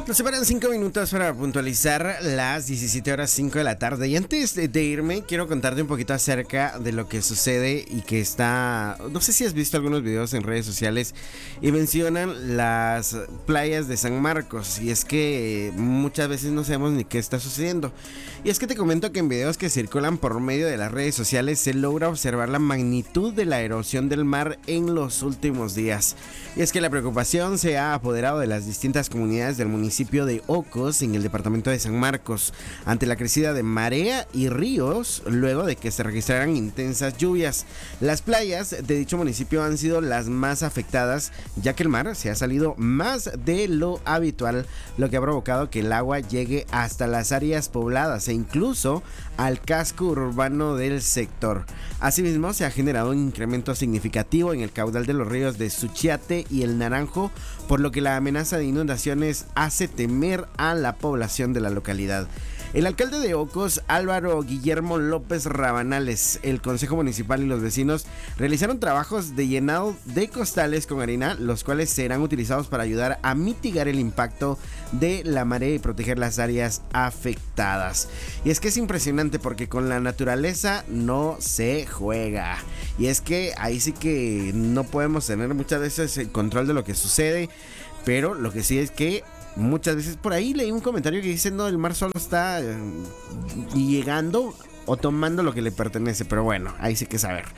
Nos separan 5 minutos para puntualizar las 17 horas 5 de la tarde. Y antes de irme, quiero contarte un poquito acerca de lo que sucede y que está... No sé si has visto algunos videos en redes sociales y mencionan las playas de San Marcos. Y es que muchas veces no sabemos ni qué está sucediendo. Y es que te comento que en videos que circulan por medio de las redes sociales se logra observar la magnitud de la erosión del mar en los últimos días. Y es que la preocupación se ha apoderado de las distintas comunidades del municipio de Ocos en el departamento de San Marcos ante la crecida de marea y ríos luego de que se registraran intensas lluvias. Las playas de dicho municipio han sido las más afectadas, ya que el mar se ha salido más de lo habitual, lo que ha provocado que el agua llegue hasta las áreas pobladas e incluso al casco urbano del sector. Asimismo, se ha generado un incremento significativo en el caudal de los ríos de Suchiate y el Naranjo, por lo que la amenaza de inundaciones hace temer a la población de la localidad. El alcalde de Ocos, Álvaro Guillermo López Rabanales, el consejo municipal y los vecinos realizaron trabajos de llenado de costales con arena, los cuales serán utilizados para ayudar a mitigar el impacto de la marea y proteger las áreas afectadas. Y es que es impresionante porque con la naturaleza no se juega. Y es que ahí sí que no podemos tener muchas veces el control de lo que sucede, pero lo que sí es que muchas veces por ahí leí un comentario que dice: no, el mar solo está llegando o tomando lo que le pertenece, pero bueno, ahí sí que saber.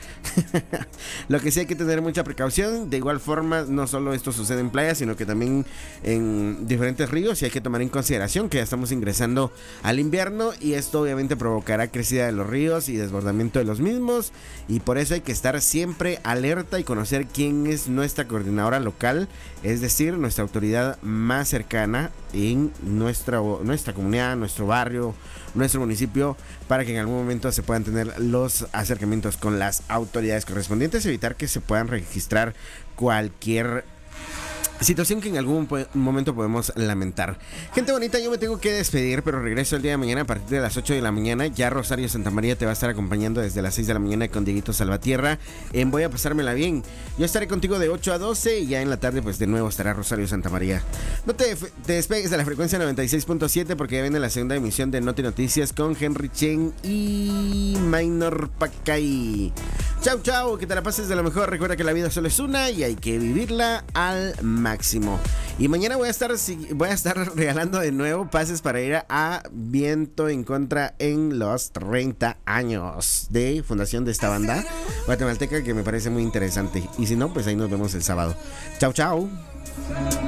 Lo que sí hay que tener mucha precaución. De igual forma, no solo esto sucede en playas, sino que también en diferentes ríos, y hay que tomar en consideración que ya estamos ingresando al invierno y esto obviamente provocará crecida de los ríos y desbordamiento de los mismos, y por eso hay que estar siempre alerta y conocer quién es nuestra coordinadora local, es decir, nuestra autoridad más cercana en nuestra comunidad, nuestro barrio, nuestro municipio, para que en algún momento se puedan tener los acercamientos con las autoridades correspondientes, evitar que se puedan registrar cualquier situación que en algún momento podemos lamentar. Gente bonita, yo me tengo que despedir, pero regreso el día de mañana a partir de las 8 de la mañana. Ya Rosario Santamaría te va a estar acompañando desde las 6 de la mañana con Dieguito Salvatierra en Voy a Pasármela Bien. Yo estaré contigo de 8 a 12 y ya en la tarde pues de nuevo estará Rosario Santamaría. No te despegues de la frecuencia 96.7 porque ya viene la segunda emisión de Noti Noticias con Henry Chen y Maynor Pacay. Chau, chau, que te la pases de lo mejor. Recuerda que la vida solo es una y hay que vivirla al máximo. Y mañana voy a estar regalando de nuevo pases para ir a Viento en Contra en los 30 años de fundación de esta banda guatemalteca, que me parece muy interesante. Y si no, pues ahí nos vemos el sábado. Chau, chau.